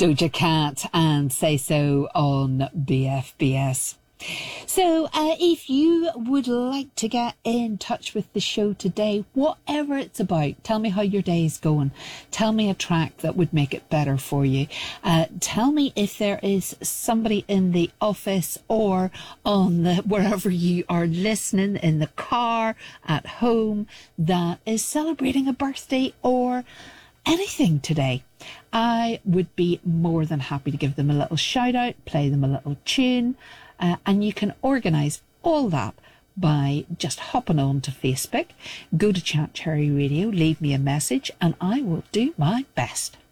Doja Cat and Say So on BFBS. So if you would like to get in touch with the show today, whatever it's about, tell me how your day is going. Tell me a track that would make it better for you. Tell me if there is somebody in the office or on the wherever you are listening, in the car, at home, that is celebrating a birthday or anything today. I would be more than happy to give them a little shout out, play them a little tune. And you can organise all that by just hopping on to Facebook, go to Chat Cherry Radio, leave me a message, and I will do my best.